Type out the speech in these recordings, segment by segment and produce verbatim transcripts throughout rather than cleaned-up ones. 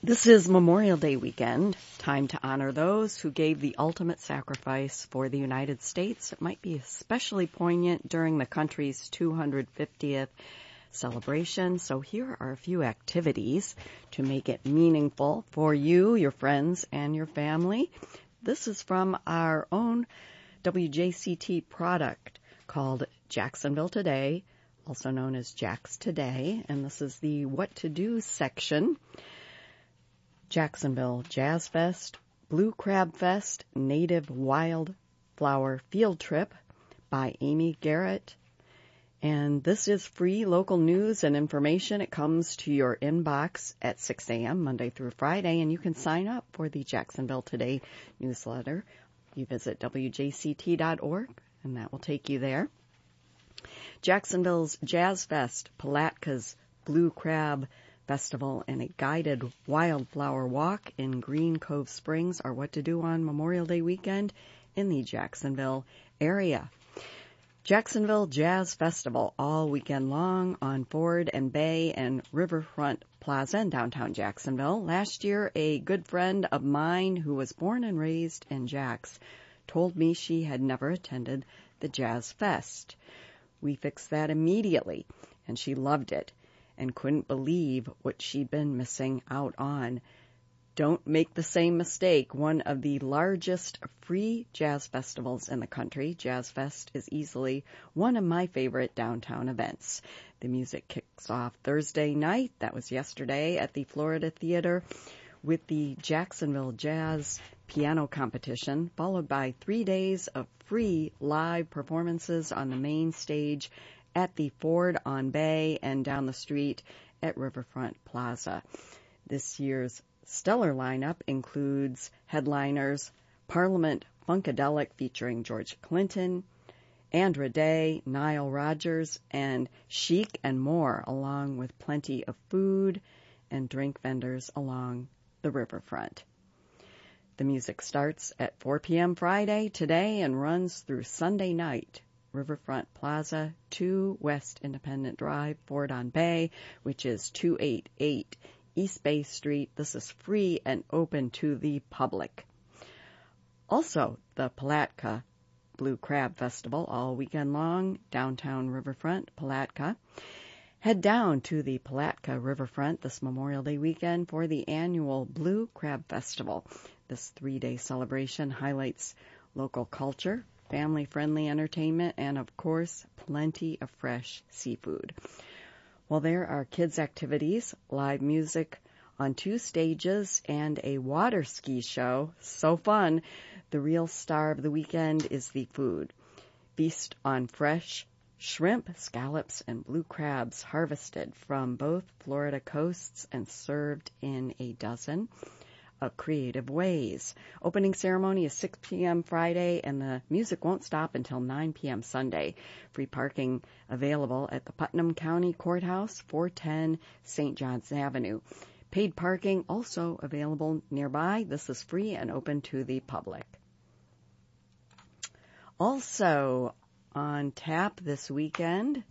This is Memorial Day weekend, time to honor those who gave the ultimate sacrifice for the United States. It might be especially poignant during the country's two hundred fiftieth celebration, so here are a few activities to make it meaningful for you, your friends, and your family. This is from our own W J C T product called Jacksonville Today, also known as Jax Today, and this is the What to Do section. Jacksonville Jazz Fest, Blue Crab Fest, Native Wildflower Field Trip by Amy Garrett. And this is free local news and information. It comes to your inbox at six a.m. Monday through Friday, and you can sign up for the Jacksonville Today newsletter. You visit W J C T dot org, and that will take you there. Jacksonville's Jazz Fest, Palatka's Blue Crab Festival, and a guided wildflower walk in Green Cove Springs are what to do on Memorial Day weekend in the Jacksonville area. Jacksonville Jazz Festival all weekend long on Ford and Bay and Riverfront Plaza in downtown Jacksonville. Last year, a good friend of mine who was born and raised in Jax told me she had never attended the Jazz Fest. We fixed that immediately, and she loved it and couldn't believe what she'd been missing out on. Don't make the same mistake. One of the largest free jazz festivals in the country, Jazz Fest, is easily one of my favorite downtown events. The music kicks off Thursday night, that was yesterday, at the Florida Theater with the Jacksonville Jazz Piano Competition, followed by three days of free live performances on the main stage at the Ford on Bay and down the street at Riverfront Plaza. This year's stellar lineup includes headliners Parliament Funkadelic featuring George Clinton, Andra Day, Nile Rodgers, and Chic and more, along with plenty of food and drink vendors along the riverfront. The music starts at four p.m. Friday today and runs through Sunday night. Riverfront Plaza, two West Independent Drive, Ford on Bay, which is two eighty-eight East Bay Street. This is free and open to the public. Also, the Palatka Blue Crab Festival all weekend long, downtown Riverfront, Palatka. Head down to the Palatka Riverfront this Memorial Day weekend for the annual Blue Crab Festival. This three-day celebration highlights local culture, family-friendly entertainment, and, of course, plenty of fresh seafood. Well, there are kids' activities, live music on two stages, and a water ski show. So fun. The real star of the weekend is the food. Feast on fresh shrimp, scallops, and blue crabs harvested from both Florida coasts and served in a dozen of creative ways. Opening ceremony is six p.m. Friday, and the music won't stop until nine p.m. Sunday. Free parking available at the Putnam County Courthouse, four ten Saint Johns Avenue. Paid parking also available nearby. This is free and open to the public. Also on tap this weekend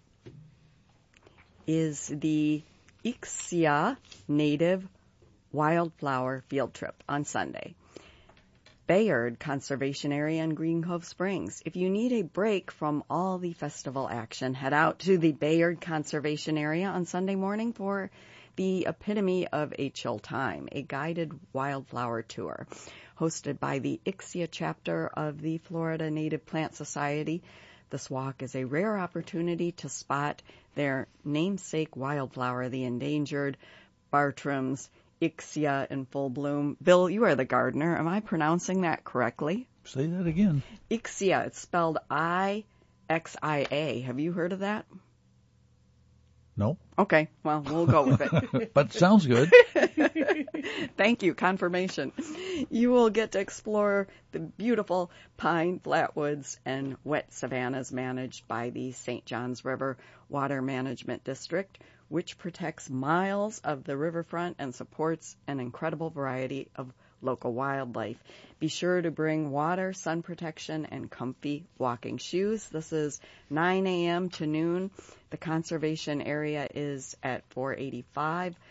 is the Ixia Native Wildflower Field Trip on Sunday. Bayard Conservation Area in Green Cove Springs. If you need a break from all the festival action, head out to the Bayard Conservation Area on Sunday morning for the epitome of a chill time, a guided wildflower tour hosted by the Ixia chapter of the Florida Native Plant Society. This walk is a rare opportunity to spot their namesake wildflower, the endangered Bartram's Ixia in full bloom. Bill, you are the gardener. Am I pronouncing that correctly? Say that again. Ixia. It's spelled I X I A. Have you heard of that? No. Okay, well, we'll go with it. But sounds good. Thank you, confirmation. You will get to explore the beautiful pine flatwoods and wet savannas managed by the Saint Johns River Water Management District, which protects miles of the riverfront and supports an incredible variety of local wildlife. Be sure to bring water, sun protection, and comfy walking shoes. This is nine a.m. to noon. The conservation area is at four eighty-five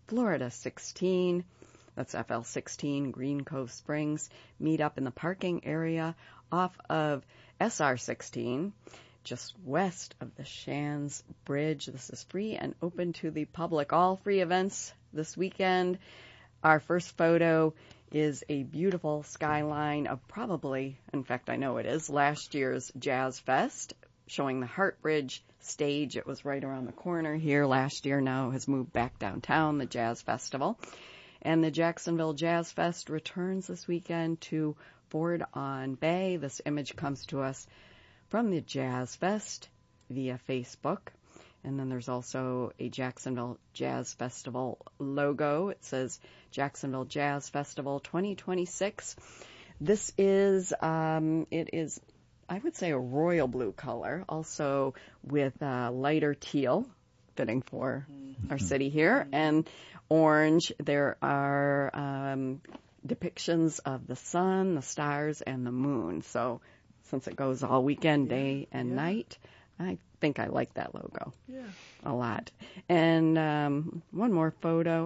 Florida sixteen, that's F L sixteen, Green Cove Springs, meet up in the parking area off of S R sixteen, just west of the Shands Bridge. This is free and open to the public. All free events this weekend. Our first photo is a beautiful skyline of probably, in fact, I know it is, last year's Jazz Fest, showing the Hartbridge stage. It was right around the corner here last year. Now has moved back downtown, the Jazz Festival. And the Jacksonville Jazz Fest returns this weekend to Ford on Bay. This image comes to us from the Jazz Fest via Facebook. And then there's also a Jacksonville Jazz Festival logo. It says Jacksonville Jazz Festival twenty twenty-six. This is, um, it is, I would say, a royal blue color, also with uh, lighter teal, fitting for mm-hmm. our city here, mm-hmm. and orange. There are um, depictions of the sun, the stars, and the moon. So since it goes all weekend, yeah. day and yeah. night, I think I like that logo yeah. a lot. And um, one more photo,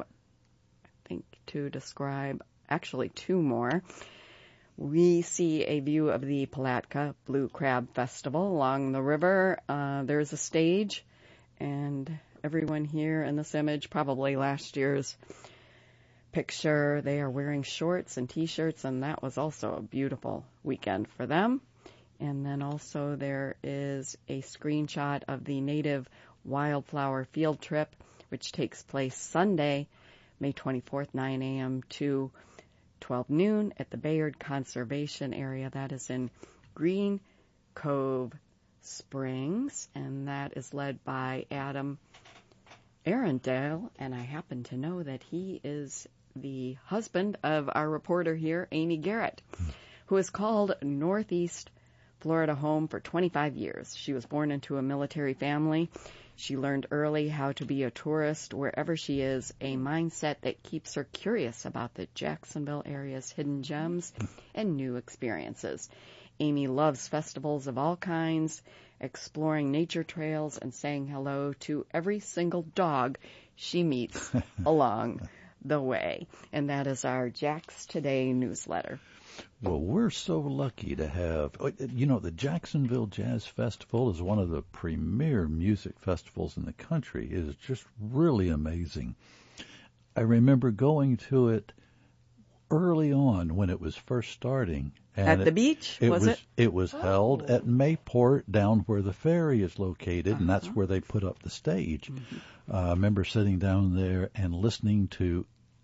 I think, to describe, actually two more. We see a view of the Palatka Blue Crab Festival along the river. Uh, there's a stage, and everyone here in this image, probably last year's picture, they are wearing shorts and T-shirts, and that was also a beautiful weekend for them. And then also there is a screenshot of the Native Wildflower Field Trip, which takes place Sunday, May twenty-fourth, nine a.m. to twelve noon at the Bayard Conservation Area. That is in Green Cove Springs, and that is led by Adam Arundel, and I happen to know that he is the husband of our reporter here, Amy Garrett, who has called Northeast Florida home for twenty-five years. She was born into a military family. She learned early how to be a tourist wherever she is, a mindset that keeps her curious about the Jacksonville area's hidden gems and new experiences. Amy loves festivals of all kinds, exploring nature trails, and saying hello to every single dog she meets along the way. And that is our Jax Today newsletter. Well, we're so lucky to have, you know, the Jacksonville Jazz Festival is one of the premier music festivals in the country. It is just really amazing. I remember going to it early on when it was first starting. And at it, the beach, it was, was it? It was oh. held at Mayport, down where the ferry is located, uh-huh. and that's where they put up the stage. Mm-hmm. Uh, I remember sitting down there and listening to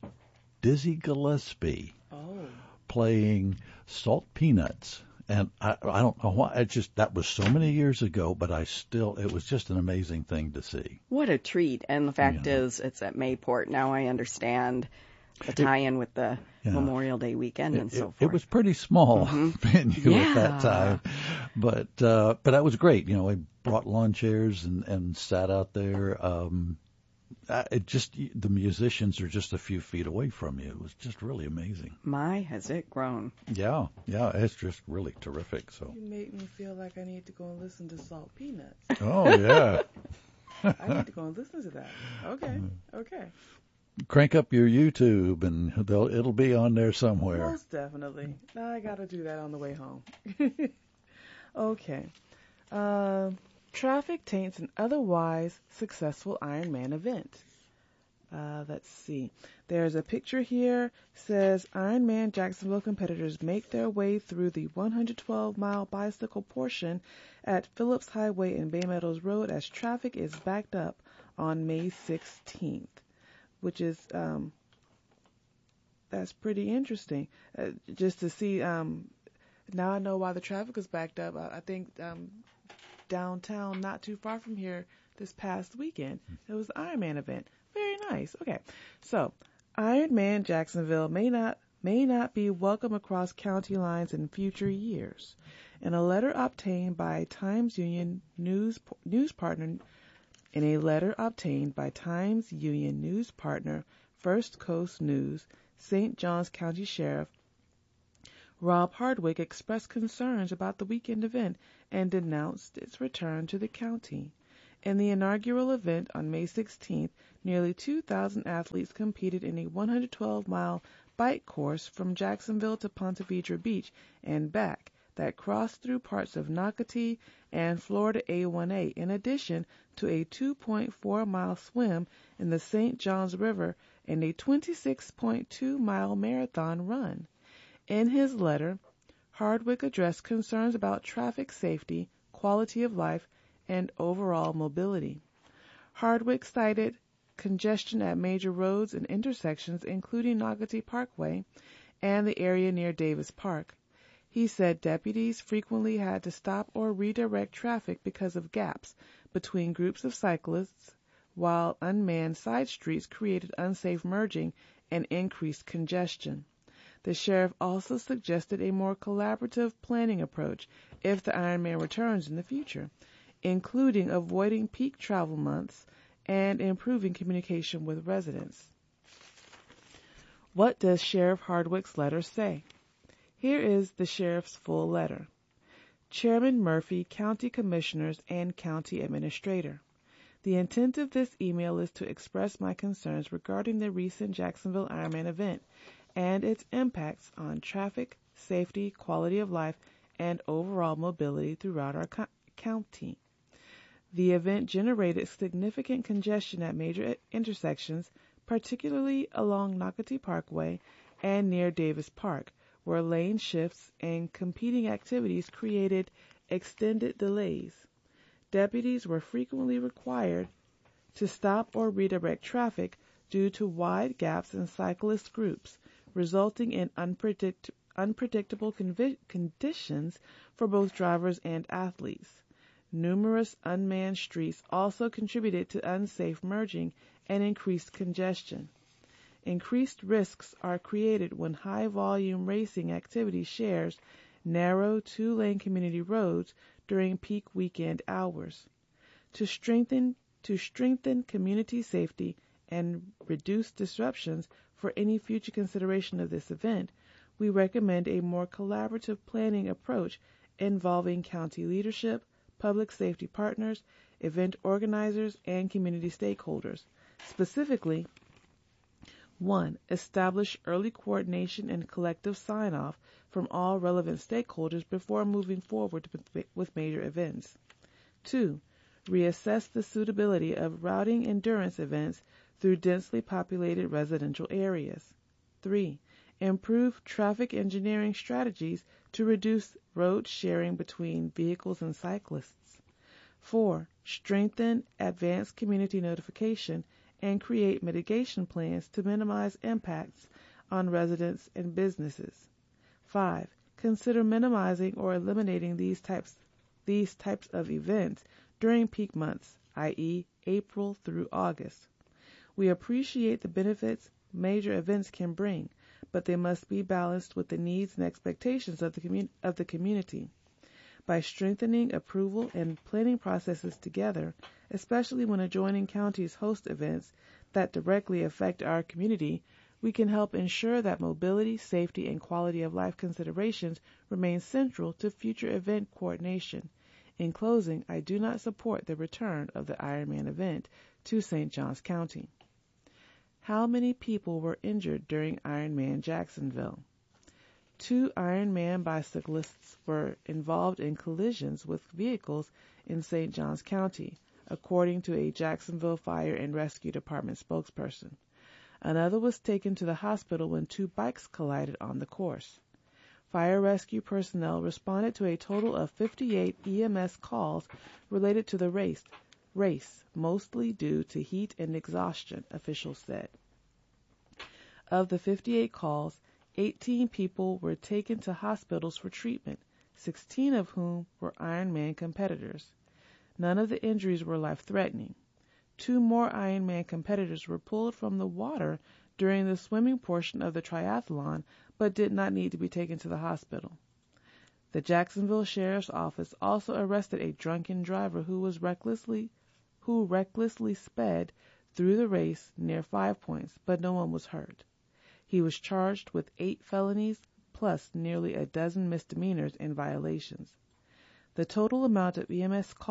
Dizzy Gillespie oh. playing Salt Peanuts. And I, I don't know why. It just, that was so many years ago, but I still, it was just an amazing thing to see. What a treat. And the fact Yeah. is, it's at Mayport. Now I understand the tie-in with the yeah. Memorial Day weekend It, and so it, forth. it was pretty small mm-hmm. venue yeah. at that time, but uh, but that was great. You know, I brought lawn chairs and, and sat out there. Um, I, it just the musicians are just a few feet away from you. It was just really amazing. My, has it grown? Yeah, yeah, it's just really terrific. So You make me feel like I need to go and listen to Salt Peanuts. oh yeah, I need to go and listen to that. Okay, okay. Crank up your YouTube and they'll, it'll be on there somewhere. Most definitely. I got to do that on the way home. Okay. Uh, traffic taints an otherwise successful Ironman event. Uh, let's see. There's a picture here. Says Ironman Jacksonville competitors make their way through the one hundred twelve mile bicycle portion at Phillips Highway and Bay Meadows Road as traffic is backed up on May sixteenth. Which is, um, that's pretty interesting. Uh, just to see, um, now I know why the traffic is backed up. I, I think um, downtown, not too far from here, this past weekend, it was the Ironman event. Very nice. Okay, so Ironman Jacksonville may not may not be welcome across county lines in future years. In a letter obtained by Times Union news news partner. In a letter obtained by Times Union news partner First Coast News, Saint Johns County Sheriff Rob Hardwick expressed concerns about the weekend event and denounced its return to the county. In the inaugural event on May sixteenth, nearly two thousand athletes competed in a one hundred twelve mile bike course from Jacksonville to Ponte Vedra Beach and back that crossed through parts of Nocatee and Florida A one A, in addition to a two point four mile swim in the Saint Johns River and a twenty-six point two mile marathon run. In his letter, Hardwick addressed concerns about traffic safety, quality of life, and overall mobility. Hardwick cited congestion at major roads and intersections, including Nocatee Parkway and the area near Davis Park. He said deputies frequently had to stop or redirect traffic because of gaps between groups of cyclists, while unmanned side streets created unsafe merging and increased congestion. The sheriff also suggested a more collaborative planning approach if the Ironman returns in the future, including avoiding peak travel months and improving communication with residents. What does Sheriff Hardwick's letter say? Here is the sheriff's full letter. Chairman Murphy, County Commissioners, and County Administrator. The intent of this email is to express my concerns regarding the recent Jacksonville Ironman event and its impacts on traffic, safety, quality of life, and overall mobility throughout our co- county. The event generated significant congestion at major intersections, particularly along Nocatee Parkway and near Davis Park, where lane shifts and competing activities created extended delays. Deputies were frequently required to stop or redirect traffic due to wide gaps in cyclist groups, resulting in unpredict- unpredictable convi- conditions for both drivers and athletes. Numerous unmanned streets also contributed to unsafe merging and increased congestion. Increased risks are created when high-volume racing activity shares narrow two-lane community roads during peak weekend hours. To strengthen to strengthen community safety and reduce disruptions for any future consideration of this event, we recommend a more collaborative planning approach involving county leadership, public safety partners, event organizers, and community stakeholders. Specifically, one. Establish early coordination and collective sign-off from all relevant stakeholders before moving forward with major events. Two. Reassess the suitability of routing endurance events through densely populated residential areas. Three. Improve traffic engineering strategies to reduce road sharing between vehicles and cyclists. Four. Strengthen advanced community notification and create mitigation plans to minimize impacts on residents and businesses. Five. Consider minimizing or eliminating these types these types of events during peak months, that is, April through August. We appreciate the benefits major events can bring, but they must be balanced with the needs and expectations of the, commun- of the community. By strengthening approval and planning processes together, especially when adjoining counties host events that directly affect our community, we can help ensure that mobility, safety, and quality of life considerations remain central to future event coordination. In closing, I do not support the return of the Ironman event to Saint Johns County. How many people were injured during Ironman Jacksonville? Two Ironman bicyclists were involved in collisions with vehicles in Saint Johns County, according to a Jacksonville Fire and Rescue Department spokesperson. Another was taken to the hospital when two bikes collided on the course. Fire rescue personnel responded to a total of fifty-eight E M S calls related to the race, race, mostly due to heat and exhaustion, officials said. Of the fifty-eight calls, eighteen people were taken to hospitals for treatment, sixteen of whom were Ironman competitors. None of the injuries were life-threatening. Two more Ironman competitors were pulled from the water during the swimming portion of the triathlon, but did not need to be taken to the hospital. The Jacksonville Sheriff's Office also arrested a drunken driver who was recklessly who recklessly sped through the race near Five Points, but no one was hurt. He was charged with eight felonies plus nearly a dozen misdemeanors and violations. The total amount of E M S calls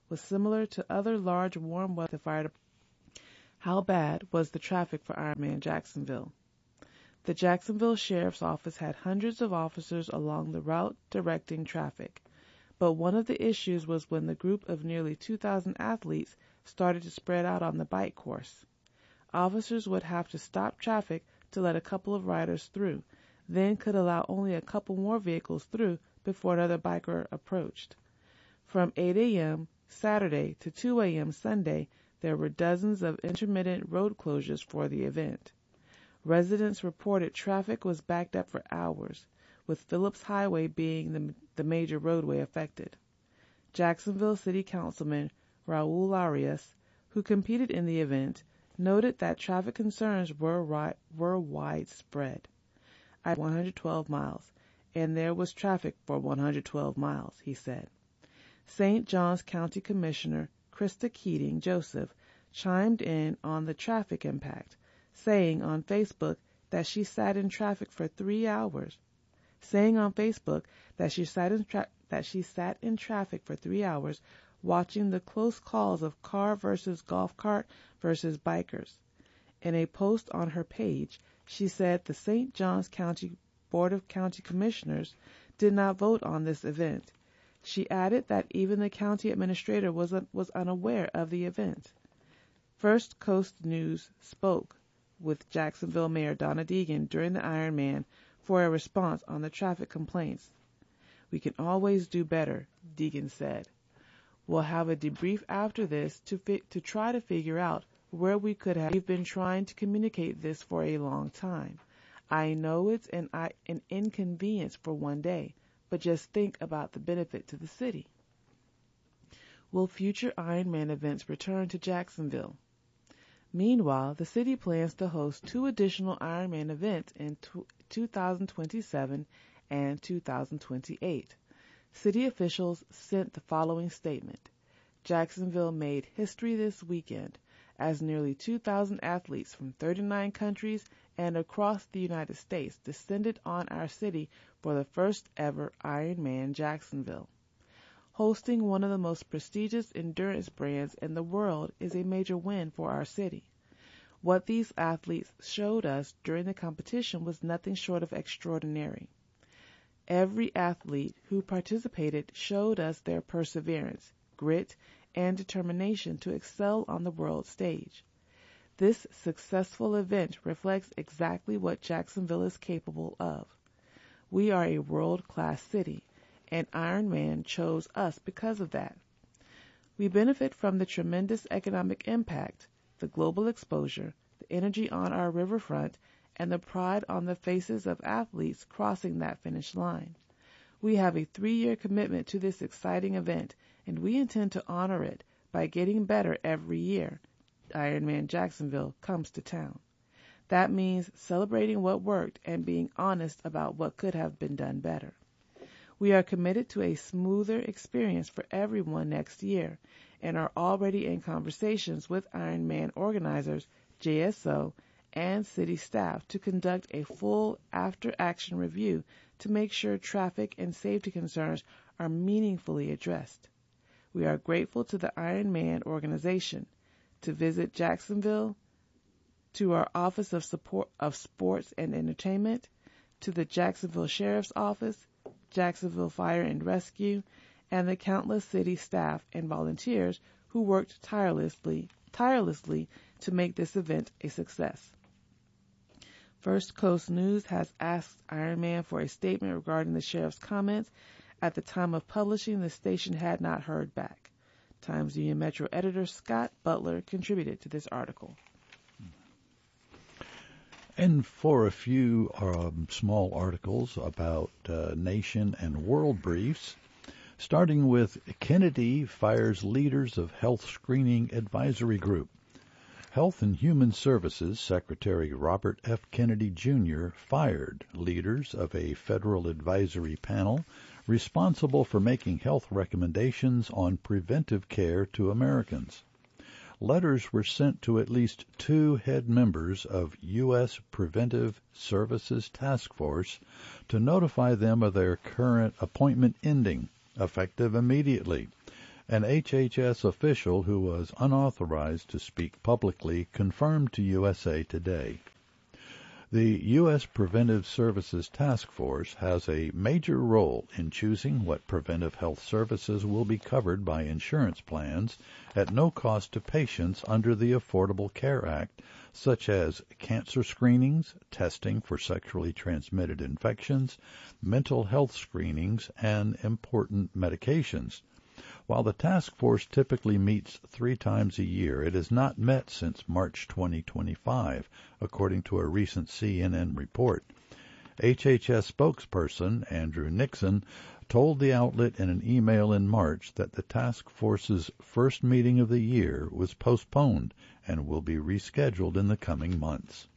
was similar to other large warm weather fire. How bad was the traffic for Ironman Jacksonville? The Jacksonville Sheriff's Office had hundreds of officers along the route directing traffic, but one of the issues was when the group of nearly two thousand athletes started to spread out on the bike course. Officers would have to stop traffic to let a couple of riders through, then could allow only a couple more vehicles through before another biker approached. From eight a.m. Saturday to two a.m. Sunday, there were dozens of intermittent road closures for the event. Residents reported traffic was backed up for hours, with Phillips Highway being the, the major roadway affected. Jacksonville City Councilman Raul Arias, who competed in the event, noted that traffic concerns were, ri- were widespread. I one hundred twelve miles, and there was traffic for one hundred twelve miles, he said. Saint Johns County Commissioner Krista Keating Joseph chimed in on the traffic impact, saying on Facebook that she sat in traffic for three hours. Saying on Facebook that she sat in tra- that she sat in traffic for three hours, watching the close calls of car versus golf cart versus bikers. In a post on her page, she said the Saint Johns County Board of County Commissioners did not vote on this event. She added that even the county administrator was un- was unaware of the event. First Coast News spoke with Jacksonville Mayor Donna Deegan during the Ironman for a response on the traffic complaints. We can always do better, Deegan said. We'll have a debrief after this to fi- to try to figure out where we could have. We've been trying to communicate this for a long time. I know it's an, I, an inconvenience for one day, but just think about the benefit to the city. Will future Ironman events return to Jacksonville? Meanwhile, the city plans to host two additional Ironman events in two thousand twenty-seven and two thousand twenty-eight. City officials sent the following statement. Jacksonville made history this weekend as nearly two thousand athletes from thirty-nine countries and across the United States descended on our city for the first ever Ironman Jacksonville. Hosting one of the most prestigious endurance brands in the world is a major win for our city. What these athletes showed us during the competition was nothing short of extraordinary. Every athlete who participated showed us their perseverance, grit, and determination to excel on the world stage. This successful event reflects exactly what Jacksonville is capable of. We are a world-class city, and Ironman chose us because of that. We benefit from the tremendous economic impact, the global exposure, the energy on our riverfront, and the pride on the faces of athletes crossing that finish line. We have a three-year commitment to this exciting event, and we intend to honor it by getting better every year Ironman Jacksonville comes to town. That means celebrating what worked and being honest about what could have been done better. We are committed to a smoother experience for everyone next year and are already in conversations with Ironman organizers, J S O, and city staff to conduct a full after-action review to make sure traffic and safety concerns are meaningfully addressed. We are grateful to the Ironman organization, to Visit Jacksonville, to our Office of Support of Sports and Entertainment, to the Jacksonville Sheriff's Office, Jacksonville Fire and Rescue, and the countless city staff and volunteers who worked tirelessly, tirelessly to make this event a success. First Coast News has asked Ironman for a statement regarding the sheriff's comments. At the time of publishing, the station had not heard back. Times Union Metro editor Scott Butler contributed to this article. And for a few um, small articles about uh, nation and world briefs, starting with Kennedy fires leaders of Health Screening Advisory Group. Health and Human Services Secretary Robert F. Kennedy, Junior fired leaders of a federal advisory panel responsible for making health recommendations on preventive care to Americans. Letters were sent to at least two head members of U S Preventive Services Task Force to notify them of their current appointment ending, effective immediately. An H H S official who was unauthorized to speak publicly confirmed to U S A Today. The U S Preventive Services Task Force has a major role in choosing what preventive health services will be covered by insurance plans at no cost to patients under the Affordable Care Act, such as cancer screenings, testing for sexually transmitted infections, mental health screenings, and important medications. While the task force typically meets three times a year, it has not met since March twenty twenty-five, according to a recent C N N report. H H S spokesperson Andrew Nixon told the outlet in an email in March that the task force's first meeting of the year was postponed and will be rescheduled in the coming months.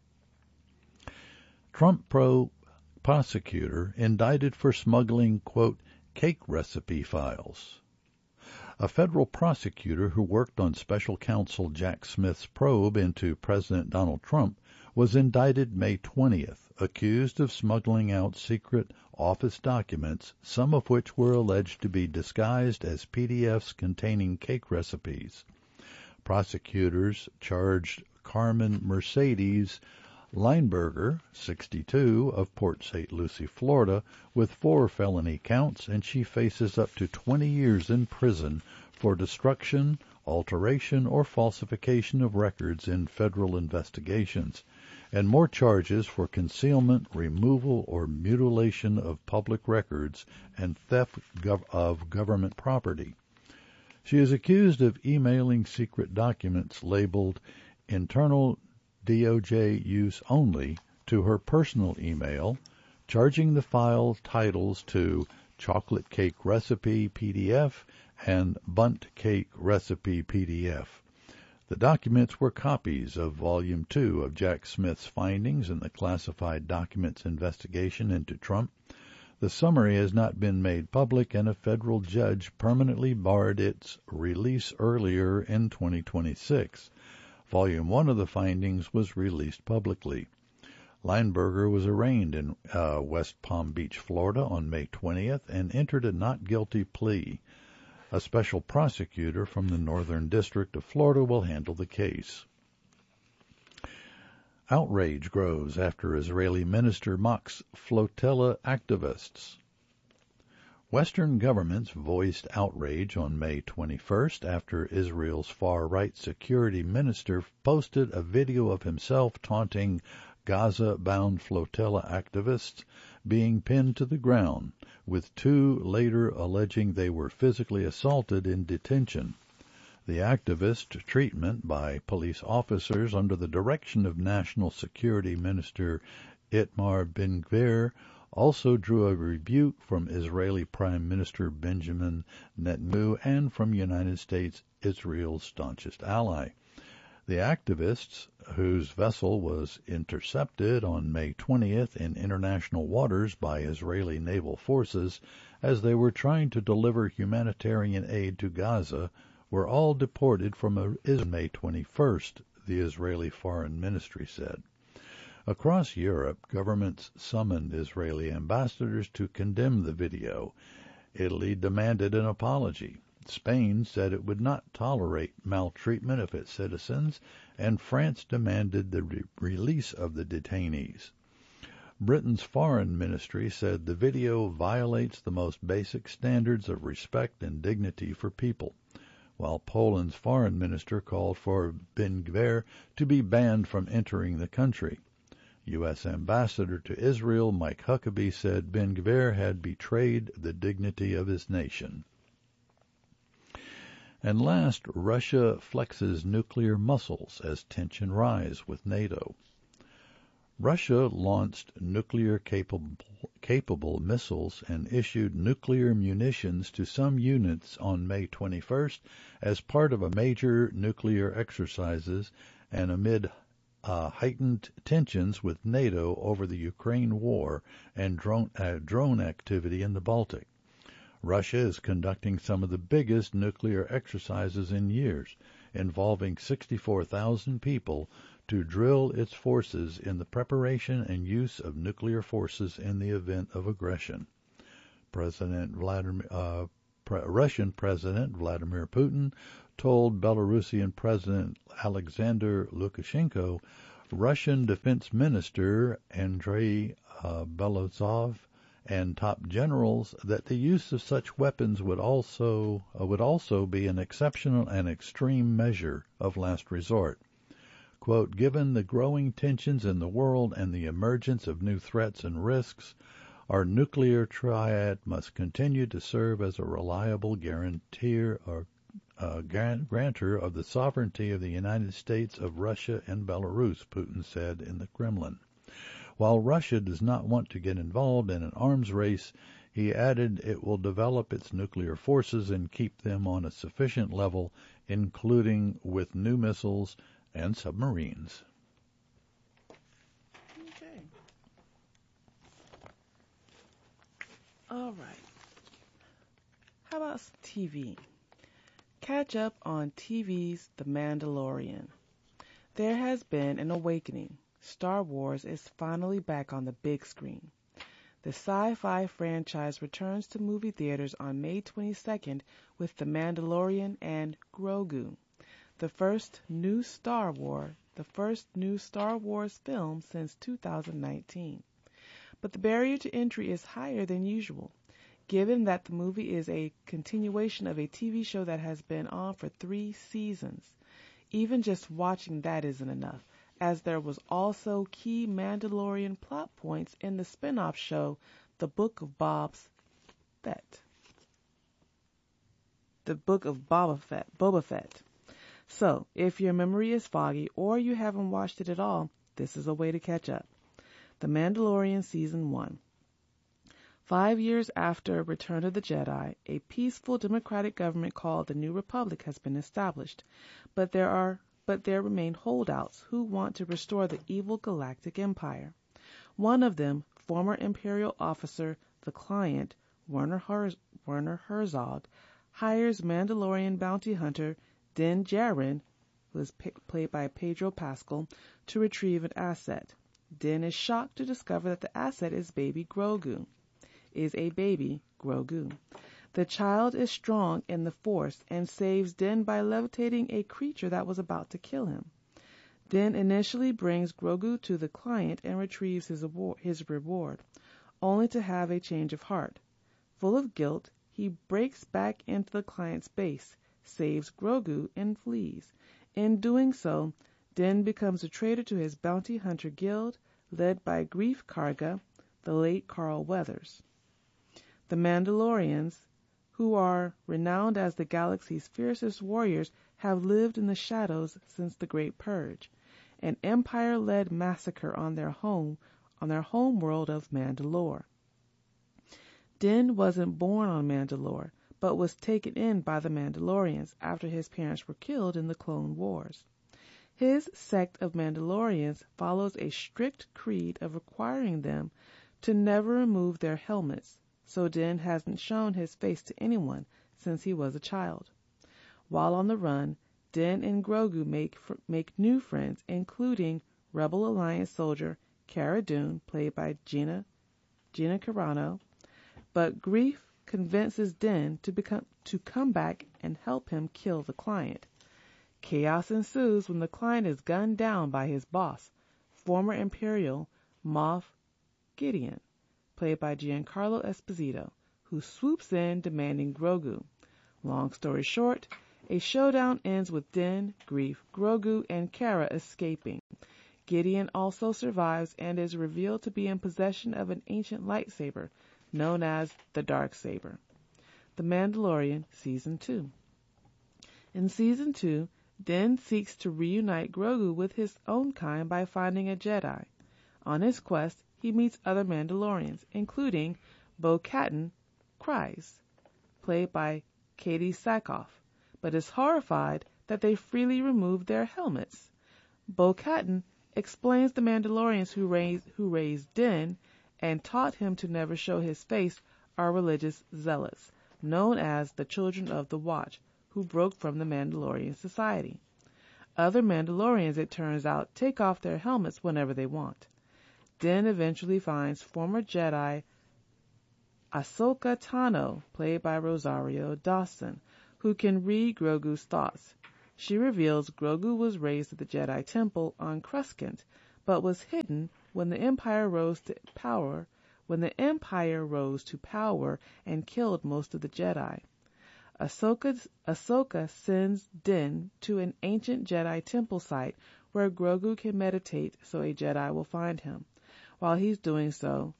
Trump pro prosecutor indicted for smuggling, quote, cake recipe files. A federal prosecutor who worked on special counsel Jack Smith's probe into President Donald Trump was indicted May twentieth, accused of smuggling out secret office documents, some of which were alleged to be disguised as P D Fs containing cake recipes. Prosecutors charged Carmen Mercedes Lineberger, sixty-two, of Port Saint Lucie, Florida, with four felony counts, and she faces up to twenty years in prison for destruction, alteration, or falsification of records in federal investigations, and more charges for concealment, removal, or mutilation of public records and theft gov- of government property. She is accused of emailing secret documents labeled internal D O J use only to her personal email, charging the file titles to Chocolate Cake Recipe P D F and Bundt Cake Recipe P D F. The documents were copies of Volume two of Jack Smith's findings in the classified documents investigation into Trump. The summary has not been made public, and a federal judge permanently barred its release earlier in twenty twenty-six. Volume one of the findings was released publicly. Lineberger was arraigned in uh, West Palm Beach, Florida on May twentieth and entered a not guilty plea. A special prosecutor from the Northern District of Florida will handle the case. Outrage grows after Israeli minister mocks flotilla activists. Western governments voiced outrage on May twenty-first after Israel's far-right security minister posted a video of himself taunting Gaza-bound flotilla activists being pinned to the ground, with two later alleging they were physically assaulted in detention. The activist treatment by police officers under the direction of National Security Minister Itamar Ben-Gvir also drew a rebuke from Israeli Prime Minister Benjamin Netanyahu and from United States, Israel's staunchest ally. The activists, whose vessel was intercepted on May twentieth in international waters by Israeli naval forces as they were trying to deliver humanitarian aid to Gaza, were all deported from Israel on May twenty-first, the Israeli Foreign Ministry said. Across Europe, governments summoned Israeli ambassadors to condemn the video. Italy demanded an apology. Spain said it would not tolerate maltreatment of its citizens, and France demanded the re- release of the detainees. Britain's foreign ministry said the video violates the most basic standards of respect and dignity for people, while Poland's foreign minister called for Ben-Gvir to be banned from entering the country. U S Ambassador to Israel Mike Huckabee said Ben-Gvir had betrayed the dignity of his nation. And last, Russia flexes nuclear muscles as tension rise with NATO. Russia launched nuclear-capable capable missiles and issued nuclear munitions to some units on May twenty-first as part of a major nuclear exercises and amid uh, heightened tensions with NATO over the Ukraine war and drone, uh, drone activity in the Baltic. Russia is conducting some of the biggest nuclear exercises in years, involving sixty-four thousand people to drill its forces in the preparation and use of nuclear forces in the event of aggression. President Vladimir, uh, pre- Russian President Vladimir Putin told Belarusian President Alexander Lukashenko, Russian Defense Minister Andrei uh, Belozov, and top generals that the use of such weapons would also uh, would also be an exceptional and extreme measure of last resort. Quote, given the growing tensions in the world and the emergence of new threats and risks, our nuclear triad must continue to serve as a reliable guarantor or uh, grantor of the sovereignty of the United States of Russia and Belarus, Putin said in the Kremlin. While Russia does not want to get involved in an arms race, he added it will develop its nuclear forces and keep them on a sufficient level, including with new missiles and submarines. Okay. All right. How about some T V? Catch up on T V's The Mandalorian. There has been an awakening. Star Wars is finally back on the big screen. The sci-fi franchise returns to movie theaters on May twenty-second with The Mandalorian and Grogu, the first new Star Wars, the first new Star Wars film since two thousand nineteen. But the barrier to entry is higher than usual, given that the movie is a continuation of a T V show that has been on for three seasons. Even just watching that isn't enough, as there was also key Mandalorian plot points in the spin-off show, The Book of Bob's Fett. The Book of Boba Fett, Boba Fett. So, if your memory is foggy or you haven't watched it at all, this is a way to catch up. The Mandalorian Season one. Five years after Return of the Jedi, a peaceful democratic government called the New Republic has been established, but there are but there remain holdouts who want to restore the evil galactic empire. One of them, former Imperial officer, the Client, Werner, Herz- Werner Herzog, hires Mandalorian bounty hunter Din Djarin, who is p- played by Pedro Pascal, to retrieve an asset. Din is shocked to discover that the asset is baby Grogu. Is a baby Grogu. The child is strong in the Force and saves Din by levitating a creature that was about to kill him. Din initially brings Grogu to the Client and retrieves his, award, his reward, only to have a change of heart. Full of guilt, he breaks back into the Client's base, saves Grogu, and flees. In doing so, Din becomes a traitor to his bounty hunter guild, led by Greef Karga, the late Carl Weathers. The Mandalorians, who are renowned as the galaxy's fiercest warriors, have lived in the shadows since the Great Purge, an Empire-led massacre on their home on their home world of Mandalore. Din wasn't born on Mandalore, but was taken in by the Mandalorians after his parents were killed in the Clone Wars. His sect of Mandalorians follows a strict creed of requiring them to never remove their helmets, so Din hasn't shown his face to anyone since he was a child. While on the run, Din and Grogu make make new friends, including Rebel Alliance soldier Cara Dune, played by Gina Gina Carano, but Greef convinces Din to become to come back and help him kill the Client. Chaos ensues when the Client is gunned down by his boss, former Imperial Moff Gideon, played by Giancarlo Esposito, who swoops in demanding Grogu. Long story short, a showdown ends with Din, Greef, Grogu, and Cara escaping. Gideon also survives and is revealed to be in possession of an ancient lightsaber known as the Darksaber. The Mandalorian Season two. In Season two, Din seeks to reunite Grogu with his own kind by finding a Jedi. On his quest, he meets other Mandalorians, including Bo-Katan Kryze, played by Katie Sackhoff, but is horrified that they freely removed their helmets. Bo-Katan explains the Mandalorians who raised, who raised Din and taught him to never show his face are religious zealots, known as the Children of the Watch, who broke from the Mandalorian society. Other Mandalorians, it turns out, take off their helmets whenever they want. Din eventually finds former Jedi Ahsoka Tano, played by Rosario Dawson, who can read Grogu's thoughts. She reveals Grogu was raised at the Jedi Temple on Coruscant, but was hidden when the Empire rose to power, when the Empire rose to power and killed most of the Jedi. Ahsoka, Ahsoka sends Din to an ancient Jedi temple site where Grogu can meditate so a Jedi will find him. While he's doing so,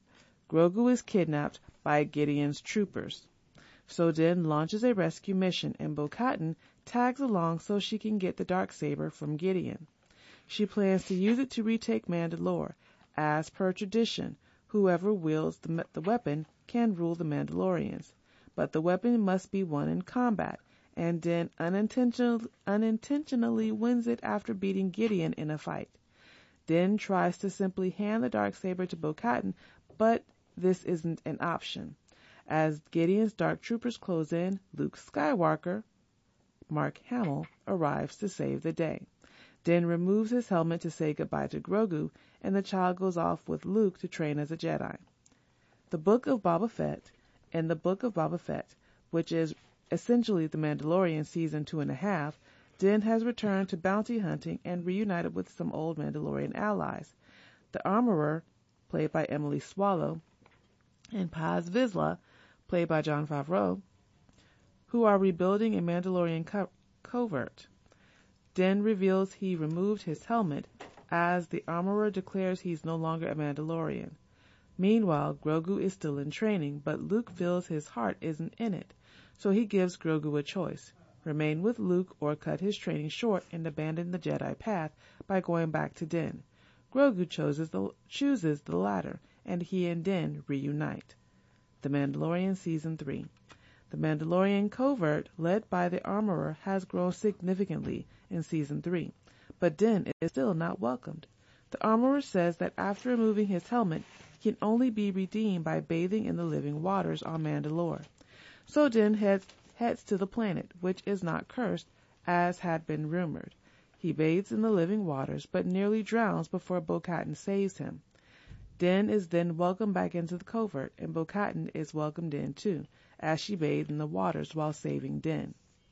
Grogu is kidnapped by Gideon's troopers. So Din launches a rescue mission, and Bo-Katan tags along so she can get the Darksaber from Gideon. She plans to use it to retake Mandalore. As per tradition, whoever wields the, the weapon can rule the Mandalorians, but the weapon must be won in combat, and Din unintentionally, unintentionally wins it after beating Gideon in a fight. Din tries to simply hand the Darksaber to Bo-Katan, but this isn't an option. As Gideon's dark troopers close in, Luke Skywalker, Mark Hamill, arrives to save the day. Din removes his helmet to say goodbye to Grogu, and the child goes off with Luke to train as a Jedi. The Book of Boba Fett. In the Book of Boba Fett, which is essentially The Mandalorian season two and a half, Din has returned to bounty hunting and reunited with some old Mandalorian allies. The Armorer, played by Emily Swallow, and Paz Vizsla, played by Jon Favreau, who are rebuilding a Mandalorian co- covert. Din reveals he removed his helmet as the Armorer declares he's no longer a Mandalorian. Meanwhile, Grogu is still in training, but Luke feels his heart isn't in it, so he gives Grogu a choice: remain with Luke or cut his training short and abandon the Jedi path by going back to Din. Grogu chooses the, chooses the latter, and he and Din reunite. The Mandalorian Season three. The Mandalorian covert, led by the Armorer, has grown significantly in Season three, but Din is still not welcomed. The Armorer says that after removing his helmet, he can only be redeemed by bathing in the living waters on Mandalore. So Din heads, heads to the planet, which is not cursed, as had been rumored. He bathes in the living waters, but nearly drowns before Bo-Katan saves him. Din is then welcomed back into the covert, and Bo-Katan is welcomed in too, as she bathed in the waters while saving Din.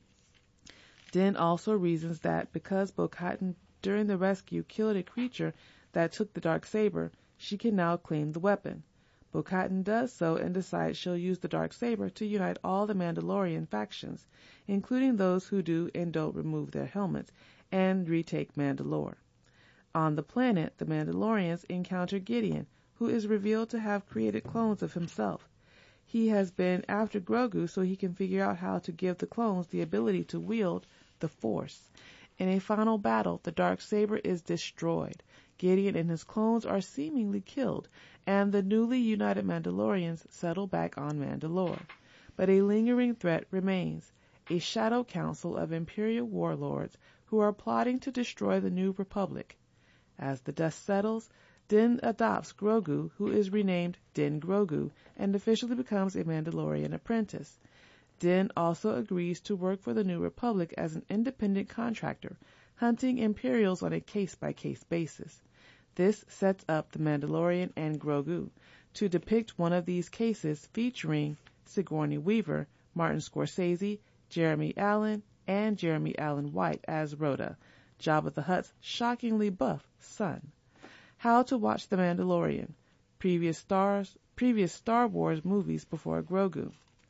Din also reasons that because Bo-Katan during the rescue killed a creature that took the Darksaber, she can now claim the weapon. Bo-Katan does so and decides she'll use the Darksaber to unite all the Mandalorian factions, including those who do and don't remove their helmets, and retake Mandalore. On the planet, the Mandalorians encounter Gideon, who is revealed to have created clones of himself. He has been after Grogu so he can figure out how to give the clones the ability to wield the Force. In a final battle, the Darksaber is destroyed. Gideon and his clones are seemingly killed, and the newly united Mandalorians settle back on Mandalore. But a lingering threat remains: a shadow council of Imperial warlords who are plotting to destroy the New Republic. As the dust settles, Din adopts Grogu, who is renamed Din Grogu, and officially becomes a Mandalorian apprentice. Din also agrees to work for the New Republic as an independent contractor, hunting Imperials on a case-by-case basis. This sets up the Mandalorian and Grogu. To depict one of these cases, featuring Sigourney Weaver, Martin Scorsese, Jeremy Allen, and Jeremy Allen White as Rhoda, Jabba the Hutt's shockingly buff son. How to watch The Mandalorian. Previous stars, previous Star Wars movies before Grogu.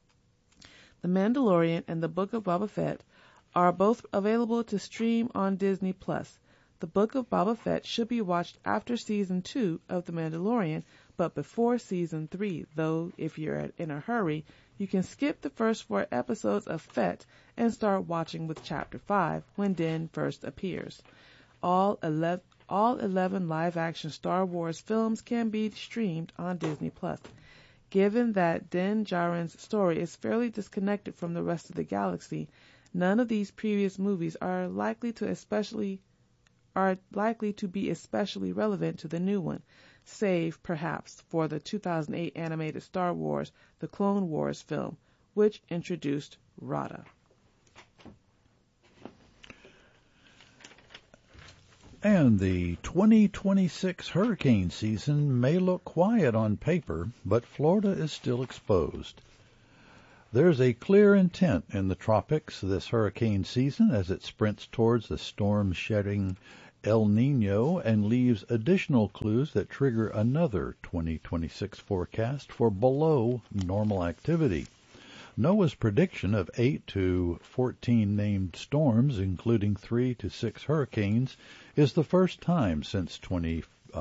The Mandalorian and the Book of Boba Fett are both available to stream on Disney Plus. The Book of Boba Fett should be watched after Season two of The Mandalorian, but before Season three, though if you're in a hurry, you can skip the first four episodes of Fett and start watching with Chapter five when Din first appears. All eleven, all eleven live-action Star Wars films can be streamed on Disney Plus. Given that Din Djarin's story is fairly disconnected from the rest of the galaxy, none of these previous movies are likely to especially are likely to be especially relevant to the new one, save perhaps for the two thousand eight animated Star Wars The Clone Wars film, which introduced Rada. And the twenty twenty-six hurricane season may look quiet on paper, but Florida is still exposed. There's a clear intent in the tropics this hurricane season as it sprints towards the storm-shedding El Nino and leaves additional clues that trigger another twenty twenty-six forecast for below normal activity. NOAA's prediction of eight to fourteen named storms, including three to six hurricanes, is the first time since twenty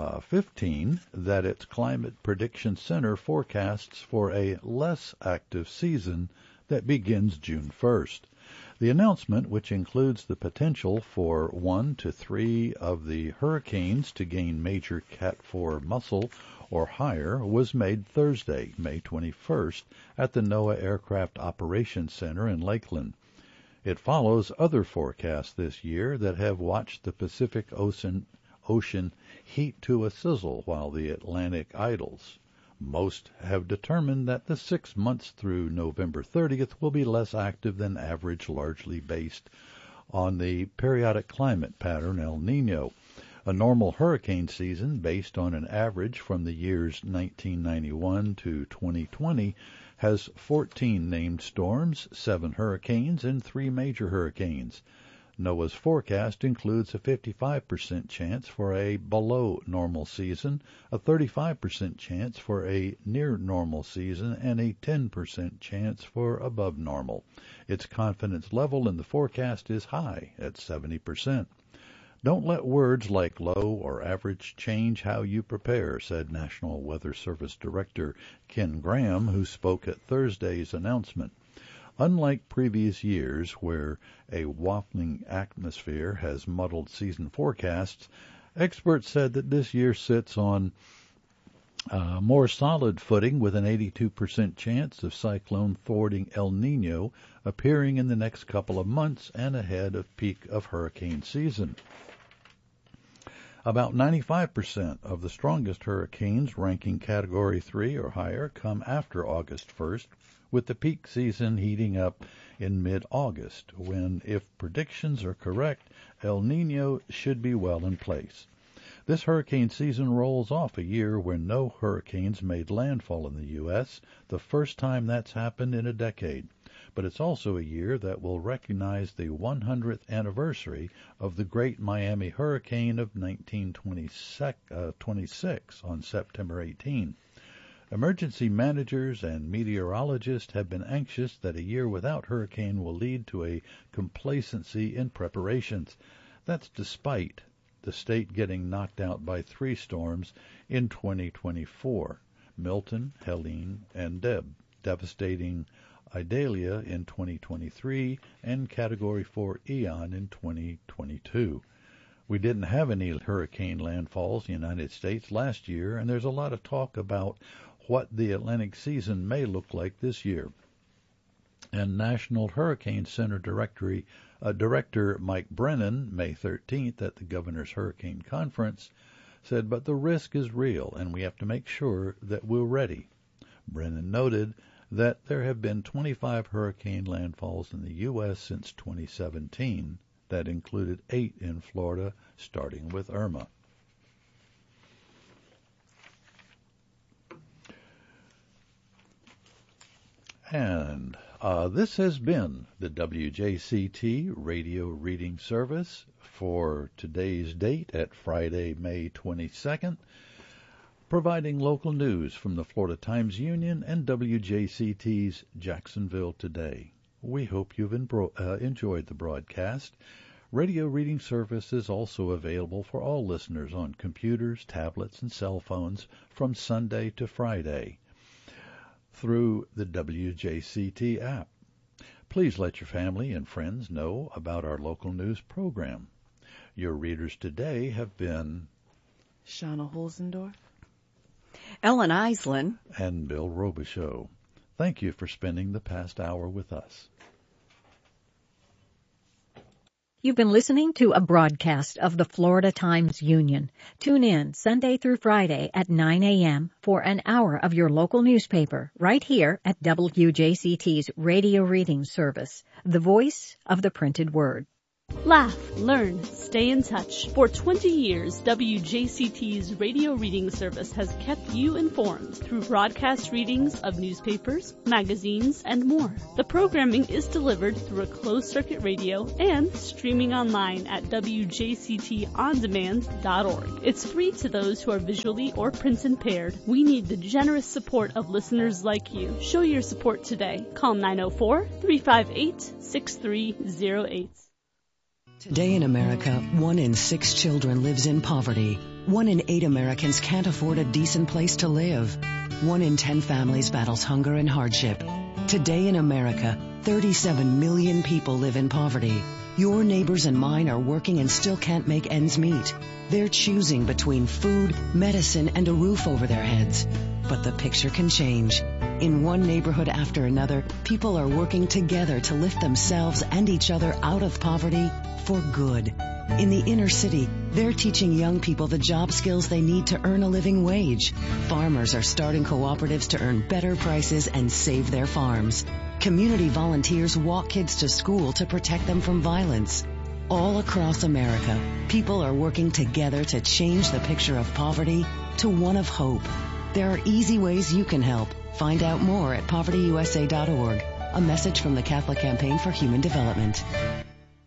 fifteen that its Climate Prediction Center forecasts for a less active season that begins June first. The announcement, which includes the potential for one to three of the hurricanes to gain major Cat four muscle or higher, was made Thursday, May twenty-first, at the NOAA Aircraft Operations Center in Lakeland. It follows other forecasts this year that have watched the Pacific Ocean, ocean heat to a sizzle while the Atlantic idles. Most have determined that the six months through November thirtieth will be less active than average, largely based on the periodic climate pattern El Nino. A normal hurricane season based on an average from the years nineteen ninety-one to twenty twenty has fourteen named storms, seven hurricanes, and three major hurricanes. NOAA's forecast includes a fifty-five percent chance for a below normal season, a thirty-five percent chance for a near normal season, and a ten percent chance for above normal. Its confidence level in the forecast is high at seventy percent. Don't let words like low or average change how you prepare, said National Weather Service Director Ken Graham, who spoke at Thursday's announcement. Unlike previous years where a waffling atmosphere has muddled season forecasts, experts said that this year sits on a more solid footing with an eighty-two percent chance of cyclone thwarting El Nino appearing in the next couple of months and ahead of peak of hurricane season. About ninety-five percent of the strongest hurricanes ranking Category three or higher come after August first, with the peak season heating up in mid-August, when, if predictions are correct, El Nino should be well in place. This hurricane season rolls off a year where no hurricanes made landfall in the U S, the first time that's happened in a decade. But it's also a year that will recognize the one hundredth anniversary of the Great Miami Hurricane of nineteen twenty-six on September eighteenth. Emergency managers and meteorologists have been anxious that a year without hurricane will lead to a complacency in preparations. That's despite the state getting knocked out by three storms in twenty twenty-four, Milton, Helene, and Deb, devastating Idalia in twenty twenty-three, and Category four Ian in twenty twenty-two. We didn't have any hurricane landfalls in the United States last year, and there's a lot of talk about what the Atlantic season may look like this year. And National Hurricane Center Directory, uh, Director Mike Brennan, May thirteenth at the Governor's Hurricane Conference, said, but the risk is real, and we have to make sure that we're ready. Brennan noted that there have been twenty-five hurricane landfalls in the U S since twenty seventeen. That included eight in Florida, starting with Irma. And uh, this has been the W J C T radio reading service for today's date at Friday, May twenty-second. Providing local news from the Florida Times Union and W J C T's Jacksonville Today. We hope you've embro- uh, enjoyed the broadcast. Radio reading service is also available for all listeners on computers, tablets, and cell phones from Sunday to Friday through the W J C T app. Please let your family and friends know about our local news program. Your readers today have been Shauna Holzendorf, Ellen Islin, and Bill Robichaux. Thank you for spending the past hour with us. You've been listening to a broadcast of the Florida Times Union. Tune in Sunday through Friday at nine a.m. for an hour of your local newspaper right here at W J C T's Radio Reading Service, the voice of the printed word. Laugh, learn, stay in touch. For twenty years, W J C T's radio reading service has kept you informed through broadcast readings of newspapers, magazines, and more. The programming is delivered through a closed-circuit radio and streaming online at W J C T on demand dot org. It's free to those who are visually or print impaired. We need the generous support of listeners like you. Show your support today. Call nine oh four, three five eight, six three oh eight. Today in America, one in six children lives in poverty. One in eight Americans can't afford a decent place to live. One in ten families battles hunger and hardship. Today in America, thirty-seven million people live in poverty. Your neighbors and mine are working and still can't make ends meet. They're choosing between food, medicine, and a roof over their heads. But the picture can change. In one neighborhood after another, people are working together to lift themselves and each other out of poverty for good. In the inner city, they're teaching young people the job skills they need to earn a living wage. Farmers are starting cooperatives to earn better prices and save their farms. Community volunteers walk kids to school to protect them from violence. All across America, people are working together to change the picture of poverty to one of hope. There are easy ways you can help. Find out more at poverty u s a dot org. A message from the Catholic Campaign for Human Development.